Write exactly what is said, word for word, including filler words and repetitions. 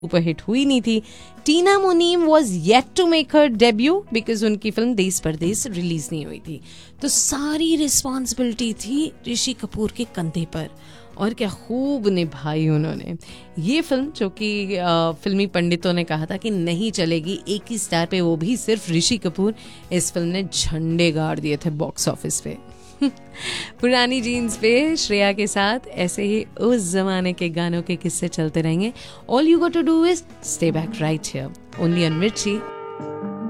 Superhit हुई नहीं थी। टीना मुनीम was yet to make her debut because उनकी फिल्म देश परदेश रिलीज नहीं हुई थी। तो सारी रिस्पॉन्सिबिलिटी थी ऋषि कपूर के कंधे पर, और क्या खूब निभाई उन्होंने ये फिल्म, जो कि फिल्मी पंडितों ने कहा था कि नहीं चलेगी एक ही स्टार पे, वो भी सिर्फ ऋषि कपूर। इस फिल्म ने झंडे गाड़ दिए थे बॉक्स ऑफिस पे। पुरानी जीन्स पे श्रेया के साथ ऐसे ही उस जमाने के गानों के किस्से चलते रहेंगे। All you got to do is stay back right here only on मिर्ची।